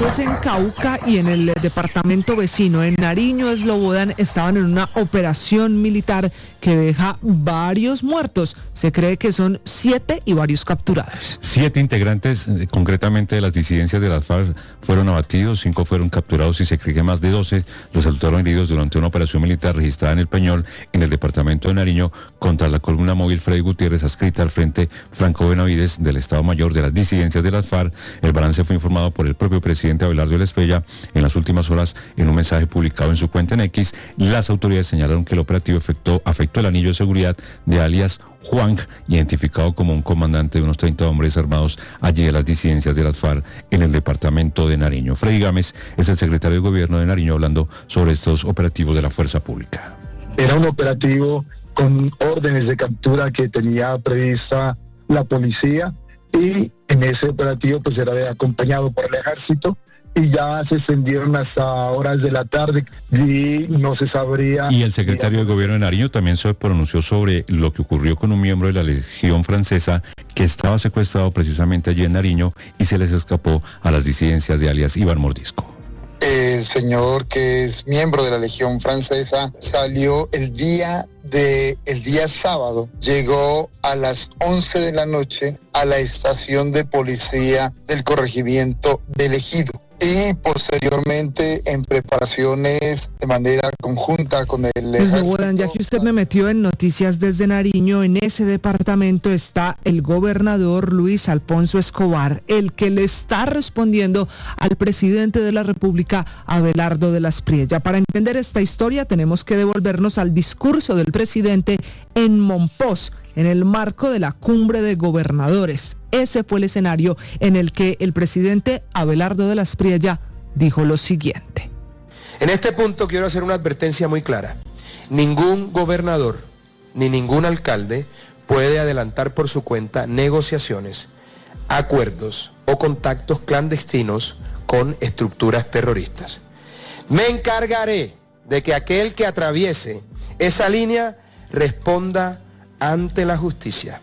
Esto es en Cauca y en el departamento vecino, en Nariño, Eslobodan, estaban en una operación militar que deja varios muertos. Se cree que son 7 y varios capturados. 7 integrantes, concretamente de las disidencias de las FARC, fueron abatidos, 5 fueron capturados y se cree que más de 12 resultaron heridos durante una operación militar registrada en El Peñol, en el departamento de Nariño, contra la columna móvil Freddy Gutiérrez, adscrita al Frente Franco Benavides del Estado Mayor de las disidencias de las FARC. El balance fue informado por el propio presidente Abelardo Elespeya en las últimas horas en un mensaje publicado en su cuenta en X. Las autoridades señalaron que el operativo afectó el anillo de seguridad de alias Juan, identificado como un comandante de unos 30 hombres armados allí de las disidencias de las FARC en el departamento de Nariño. Freddy Gámez es el secretario de Gobierno de Nariño hablando sobre estos operativos de la Fuerza Pública. Era un operativo con órdenes de captura que tenía prevista la policía y en ese operativo pues era acompañado por el ejército y ya se extendieron hasta horas de la tarde y no se sabría. Y el secretario de Gobierno de Nariño también se pronunció sobre lo que ocurrió con un miembro de la Legión Francesa que estaba secuestrado precisamente allí en Nariño y se les escapó a las disidencias de alias Iván Mordisco. El señor que es miembro de la Legión Francesa salió el día sábado, llegó a las 11 de la noche a la estación de policía del corregimiento del Ejido y posteriormente en preparaciones de manera conjunta con el ejército. Ya que usted me metió en noticias desde Nariño, en ese departamento está el gobernador Luis Alfonso Escobar, el que le está respondiendo al presidente de la República, Abelardo de las Priella. Para entender esta historia tenemos que devolvernos al discurso del presidente en Monpós, en el marco de la cumbre de gobernadores. Ese fue el escenario en el que el presidente Abelardo de las Priella dijo lo siguiente. En este punto quiero hacer una advertencia muy clara. Ningún gobernador ni ningún alcalde puede adelantar por su cuenta negociaciones, acuerdos o contactos clandestinos con estructuras terroristas. Me encargaré de que aquel que atraviese esa línea responda ante la justicia.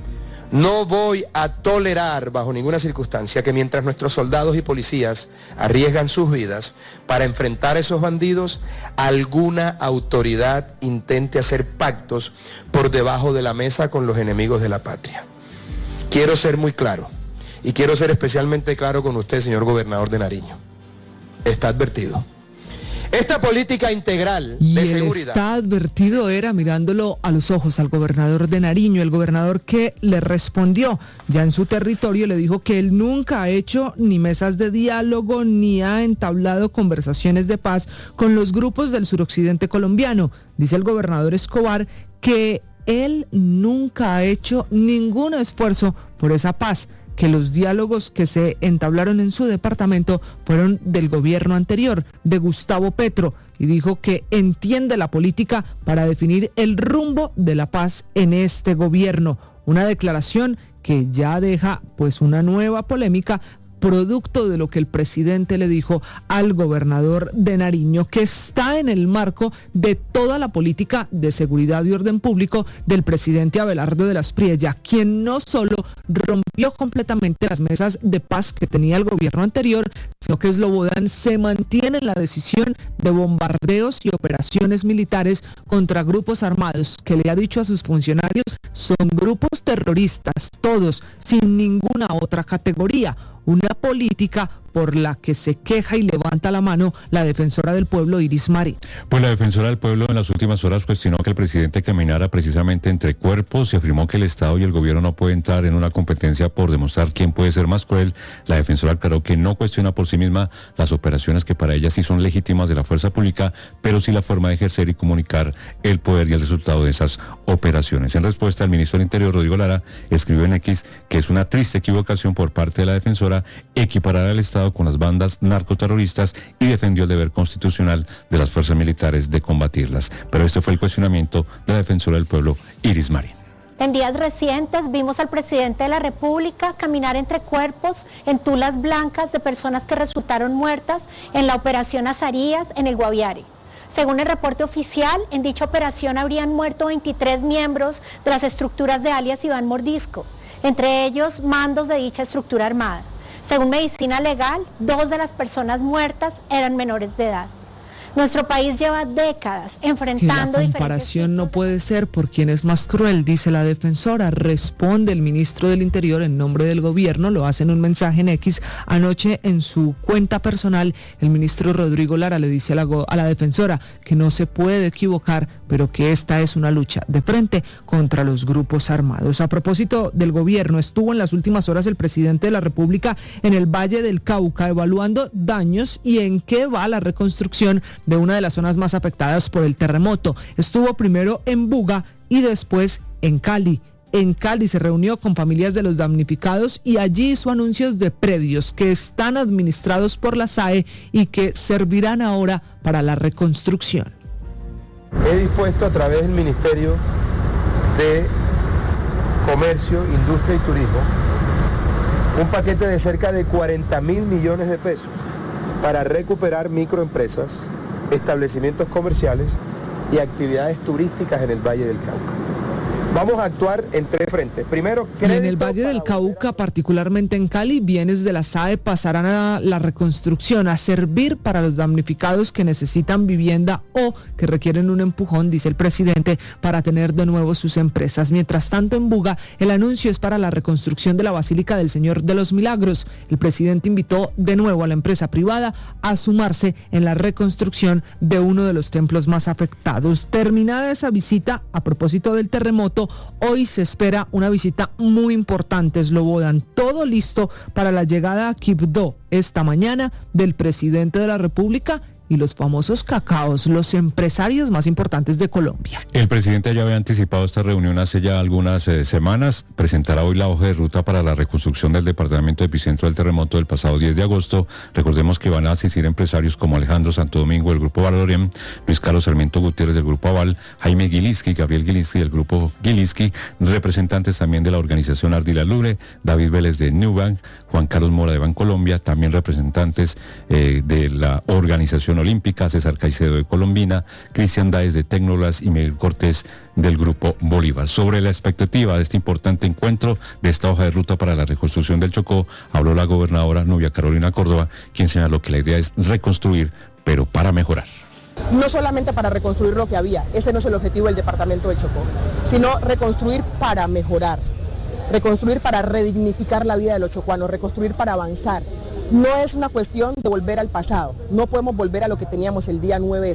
No voy a tolerar bajo ninguna circunstancia que mientras nuestros soldados y policías arriesgan sus vidas para enfrentar a esos bandidos, alguna autoridad intente hacer pactos por debajo de la mesa con los enemigos de la patria. Quiero ser muy claro y quiero ser especialmente claro con usted, señor gobernador de Nariño. Está advertido. Esta política integral de seguridad. Está advertido era mirándolo a los ojos al gobernador de Nariño, el gobernador que le respondió ya en su territorio, le dijo que él nunca ha hecho ni mesas de diálogo ni ha entablado conversaciones de paz con los grupos del suroccidente colombiano. Dice el gobernador Escobar que él nunca ha hecho ningún esfuerzo por esa paz, que los diálogos que se entablaron en su departamento fueron del gobierno anterior, de Gustavo Petro, y dijo que entiende la política para definir el rumbo de la paz en este gobierno. Una declaración que ya deja pues una nueva polémica, producto de lo que el presidente le dijo al gobernador de Nariño, que está en el marco de toda la política de seguridad y orden público del presidente Abelardo de las Priella, quien no solo rompió completamente las mesas de paz que tenía el gobierno anterior, sino que Eslobodan se mantiene en la decisión de bombardeos y operaciones militares contra grupos armados, que le ha dicho a sus funcionarios son grupos terroristas, todos, sin ninguna otra categoría. Una política por la que se queja y levanta la mano la defensora del pueblo, Iris Marín. Pues la defensora del pueblo en las últimas horas cuestionó que el presidente caminara precisamente entre cuerpos y afirmó que el Estado y el gobierno no pueden entrar en una competencia por demostrar quién puede ser más cruel. La defensora aclaró que no cuestiona por sí misma las operaciones que para ella sí son legítimas de la fuerza pública, pero sí la forma de ejercer y comunicar el poder y el resultado de esas operaciones. En respuesta, el ministro del Interior, Rodrigo Lara, escribió en X que es una triste equivocación por parte de la defensora equiparar al Estado con las bandas narcoterroristas y defendió el deber constitucional de las fuerzas militares de combatirlas. Pero este fue el cuestionamiento de la defensora del pueblo, Iris Marín. En días recientes vimos al presidente de la República caminar entre cuerpos en tulas blancas de personas que resultaron muertas en la operación Azarías en el Guaviare. Según el reporte oficial, en dicha operación habrían muerto 23 miembros de las estructuras de alias Iván Mordisco, entre ellos mandos de dicha estructura armada. Según Medicina Legal, 2 de las personas muertas eran menores de edad. Nuestro país lleva décadas enfrentando la comparación no puede ser por quien es más cruel, dice la defensora. Responde el ministro del Interior en nombre del gobierno, lo hace en un mensaje en X. Anoche en su cuenta personal, el ministro Rodrigo Lara le dice a la defensora que no se puede equivocar, pero que esta es una lucha de frente contra los grupos armados. A propósito del gobierno, estuvo en las últimas horas el presidente de la República en el Valle del Cauca evaluando daños y en qué va la reconstrucción de una de las zonas más afectadas por el terremoto. Estuvo primero en Buga y después en Cali. En Cali se reunió con familias de los damnificados y allí hizo anuncios de predios que están administrados por la SAE y que servirán ahora para la reconstrucción. He dispuesto a través del Ministerio de Comercio, Industria y Turismo un paquete de cerca de 40.000 millones de pesos para recuperar microempresas, establecimientos comerciales y actividades turísticas en el Valle del Cauca. Vamos a actuar en 3 frentes. Primero, y en el Valle del Cauca, particularmente en Cali, bienes de la SAE pasarán a la reconstrucción, a servir para los damnificados que necesitan vivienda o que requieren un empujón, dice el presidente, para tener de nuevo sus empresas. Mientras tanto, en Buga, el anuncio es para la reconstrucción de la Basílica del Señor de los Milagros. El presidente invitó de nuevo a la empresa privada a sumarse en la reconstrucción de uno de los templos más afectados. Terminada esa visita, a propósito del terremoto, hoy se espera una visita muy importante, Slobodan. Todo listo para la llegada a Quibdó esta mañana del presidente de la República y los famosos cacaos, los empresarios más importantes de Colombia. El presidente ya había anticipado esta reunión hace ya algunas semanas. Presentará hoy la hoja de ruta para la reconstrucción del departamento epicentro del terremoto del pasado 10 de agosto. Recordemos que van a asistir empresarios como Alejandro Santo Domingo del Grupo Valorem, Luis Carlos Sarmiento Gutiérrez del Grupo Aval, Jaime Gilinski, Gabriel Gilinski del Grupo Gilinski, representantes también de la organización Ardila Lure, David Vélez de Nubank, Juan Carlos Mora de Bancolombia, también representantes de la organización Olímpica, César Caicedo de Colombina, Cristian Daes de Tecnolas y Miguel Cortés del Grupo Bolívar. Sobre la expectativa de este importante encuentro, de esta hoja de ruta para la reconstrucción del Chocó, habló la gobernadora Nubia Carolina Córdoba, quien señaló que la idea es reconstruir, pero para mejorar. No solamente para reconstruir lo que había, ese no es el objetivo del departamento del Chocó, sino reconstruir para mejorar, reconstruir para redignificar la vida de los chocuanos, reconstruir para avanzar. No es una cuestión de volver al pasado, no podemos volver a lo que teníamos el día 9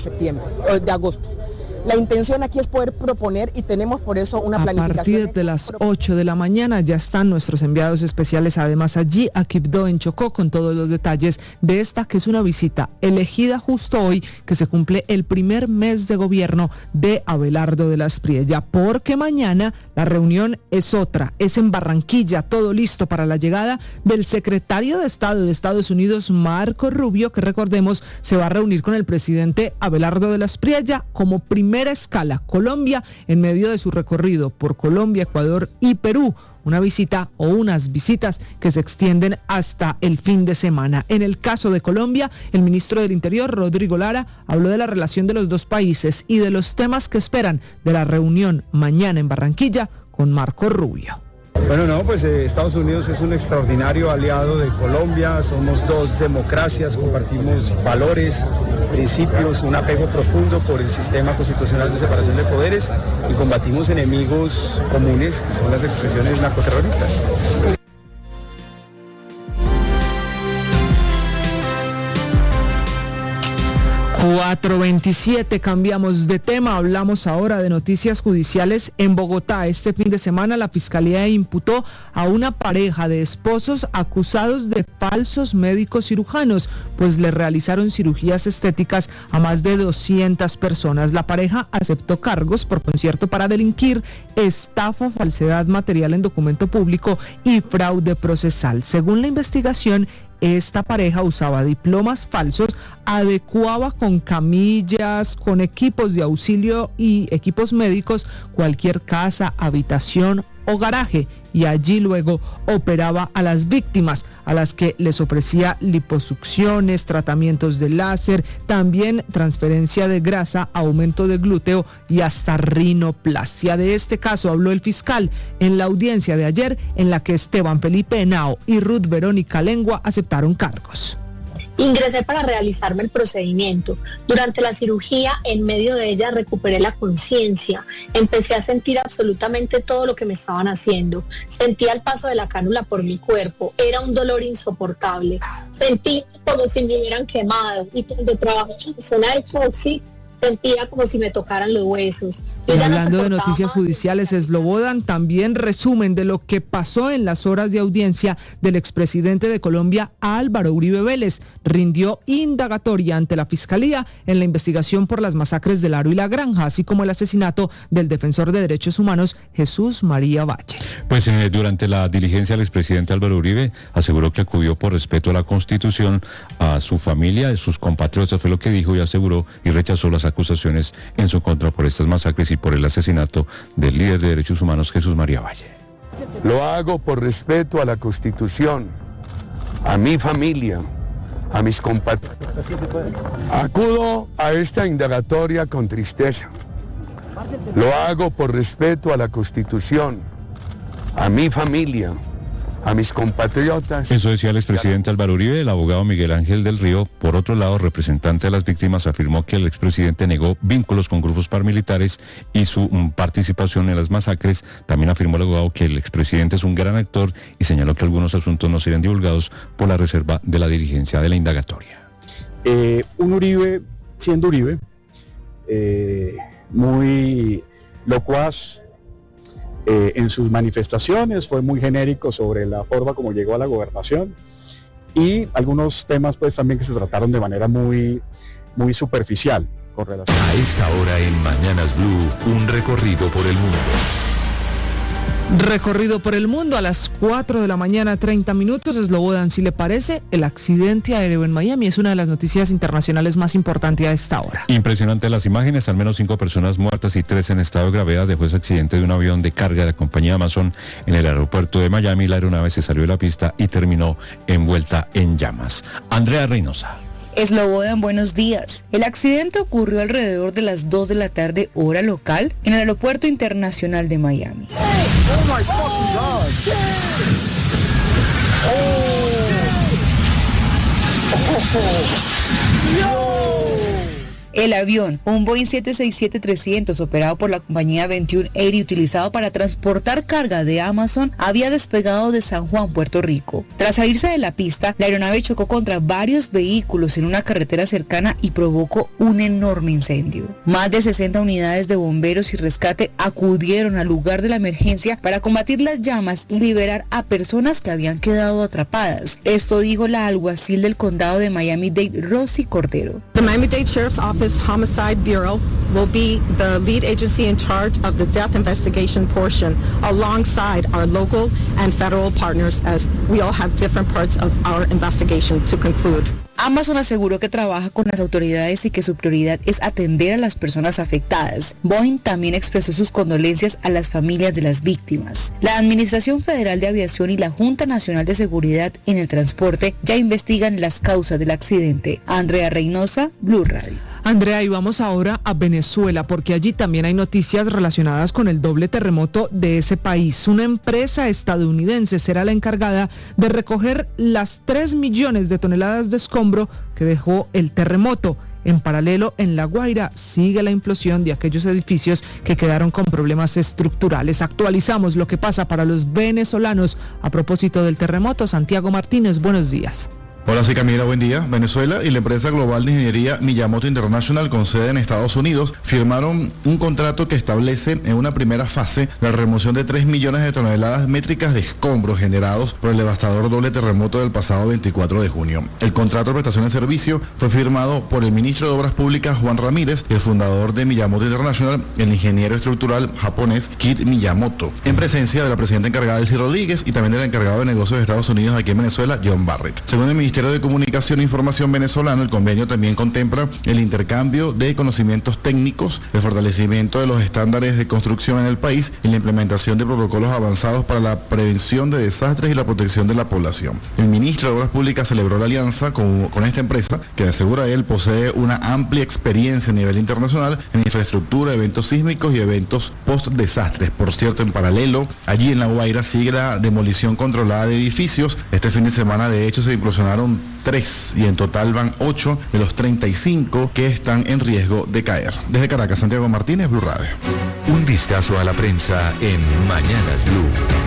de agosto. La intención aquí es poder proponer y tenemos por eso una planificación. A partir de las 8 de la mañana ya están nuestros enviados especiales además allí a Quibdó en Chocó con todos los detalles de esta que es una visita elegida justo hoy que se cumple el primer mes de gobierno de Abelardo de la Espriella, porque mañana la reunión es otra, es en Barranquilla, todo listo para la llegada del secretario de Estado de Estados Unidos, Marco Rubio, que recordemos se va a reunir con el presidente Abelardo de la Espriella como primera escala, Colombia, en medio de su recorrido por Colombia, Ecuador y Perú. Una visita o unas visitas que se extienden hasta el fin de semana. En el caso de Colombia, el ministro del Interior, Rodrigo Lara, habló de la relación de los dos países y de los temas que esperan de la reunión mañana en Barranquilla con Marco Rubio. Bueno, no, pues Estados Unidos es un extraordinario aliado de Colombia, somos dos democracias, compartimos valores, principios, un apego profundo por el sistema constitucional de separación de poderes y combatimos enemigos comunes, que son las expresiones narcoterroristas. 4:27, cambiamos de tema, hablamos ahora de noticias judiciales en Bogotá. Este fin de semana la Fiscalía imputó a una pareja de esposos acusados de falsos médicos cirujanos, pues le realizaron cirugías estéticas a más de 200 personas. La pareja aceptó cargos por concierto para delinquir, estafa, falsedad material en documento público y fraude procesal. Según la investigación, esta pareja usaba diplomas falsos, adecuaba con camillas, con equipos de auxilio y equipos médicos cualquier casa, habitación o garaje y allí luego operaba a las víctimas, a las que les ofrecía liposucciones, tratamientos de láser, también transferencia de grasa, aumento de glúteo y hasta rinoplastia. De este caso habló el fiscal en la audiencia de ayer, en la que Esteban Felipe Henao y Ruth Verónica Lengua aceptaron cargos. Ingresé para realizarme el procedimiento. Durante la cirugía, en medio de ella, recuperé la conciencia. Empecé a sentir absolutamente todo lo que me estaban haciendo. Sentía el paso de la cánula por mi cuerpo. Era un dolor insoportable. Sentí como si me hubieran quemado. Y cuando trabajé en la zona del coxis, sentía como si me tocaran los huesos. Y hablando de noticias judiciales, Slobodan también resumen de lo que pasó en las horas de audiencia del expresidente de Colombia, Álvaro Uribe Vélez. Rindió indagatoria ante la Fiscalía en la investigación por las masacres del Aro y la Granja, así como el asesinato del defensor de derechos humanos, Jesús María Valle. Pues durante la diligencia, el expresidente Álvaro Uribe aseguró que acudió por respeto a la Constitución, a su familia, a sus compatriotas, fue lo que dijo, y aseguró y rechazó las acusaciones en su contra por estas masacres y por el asesinato del líder de derechos humanos, Jesús María Valle. Lo hago por respeto a la Constitución, a mi familia, a mis compatriotas. Acudo a esta indagatoria con tristeza. Lo hago por respeto a la Constitución, a mi familia, a mis compatriotas. Eso decía el expresidente Álvaro Uribe. El abogado Miguel Ángel del Río, por otro lado, representante de las víctimas, afirmó que el expresidente negó vínculos con grupos paramilitares y su participación en las masacres. También afirmó el abogado que el expresidente es un gran actor y señaló que algunos asuntos no serían divulgados por la reserva de la dirigencia de la indagatoria. Un Uribe, siendo Uribe, muy locuaz, en sus manifestaciones, fue muy genérico sobre la forma como llegó a la gobernación y algunos temas pues también que se trataron de manera muy superficial con relación. A esta hora en Mañanas Blue, un recorrido por el mundo. Recorrido por el mundo a las 4 de la mañana, 30 minutos. Slobodan, si le parece, el accidente aéreo en Miami es una de las noticias internacionales más importantes a esta hora. Impresionante las imágenes, al menos 5 personas muertas y 3 en estado de gravedad dejó ese accidente de un avión de carga de la compañía Amazon en el aeropuerto de Miami. La aeronave se salió de la pista y terminó envuelta en llamas. Andrea Reynosa. Slobodan, buenos días. El accidente ocurrió alrededor de las 2 de la tarde, hora local, en el Aeropuerto Internacional de Miami. Oh my fucking God. El avión, un Boeing 767-300 operado por la compañía 2180 utilizado para transportar carga de Amazon, había despegado de San Juan, Puerto Rico. Tras salirse de la pista, la aeronave chocó contra varios vehículos en una carretera cercana y provocó un enorme incendio. Más de 60 unidades de bomberos y rescate acudieron al lugar de la emergencia para combatir las llamas y liberar a personas que habían quedado atrapadas. Esto dijo la alguacil del condado de Miami-Dade, Rosy Cordero. The Miami-Dade Sheriff's Office Homicide Bureau will be the lead agency in charge of the death investigation portion, alongside our local and federal partners, as we all have different parts of our investigation to conclude. Amazon aseguró que trabaja con las autoridades y que su prioridad es atender a las personas afectadas. Boeing también expresó sus condolencias a las familias de las víctimas. La Administración Federal de Aviación y la Junta Nacional de Seguridad en el Transporte ya investigan las causas del accidente. Andrea Reynosa, Blue Radio. Andrea, y vamos ahora a Venezuela, porque allí también hay noticias relacionadas con el doble terremoto de ese país. Una empresa estadounidense será la encargada de recoger las 3 millones de toneladas de escombro que dejó el terremoto. En paralelo, en La Guaira sigue la implosión de aquellos edificios que quedaron con problemas estructurales. Actualizamos lo que pasa para los venezolanos a propósito del terremoto. Santiago Martínez, buenos días. Hola, sí, Camila, buen día. Venezuela y la empresa global de ingeniería Miyamoto International, con sede en Estados Unidos, firmaron un contrato que establece en una primera fase la remoción de 3 millones de toneladas métricas de escombros generados por el devastador doble terremoto del pasado 24 de junio. El contrato de prestación de servicio fue firmado por el ministro de Obras Públicas, Juan Ramírez, y el fundador de Miyamoto International, el ingeniero estructural japonés Kit Miyamoto, en presencia de la presidenta encargada, Delcy Rodríguez, y también del encargado de negocios de Estados Unidos aquí en Venezuela, John Barrett. Según el Ministerio de Comunicación e Información venezolano, el convenio también contempla el intercambio de conocimientos técnicos, el fortalecimiento de los estándares de construcción en el país y la implementación de protocolos avanzados para la prevención de desastres y la protección de la población. El ministro de Obras Públicas celebró la alianza con esta empresa, que asegura él posee una amplia experiencia a nivel internacional en infraestructura, eventos sísmicos y eventos post-desastres. Por cierto, en paralelo, allí en La Guaira sigue la demolición controlada de edificios. Este fin de semana, de hecho, se implosionaron 3 y en total van 8 de los 35 que están en riesgo de caer. Desde Caracas, Santiago Martínez, Blue Radio. Un vistazo a la prensa en Mañanas Blue.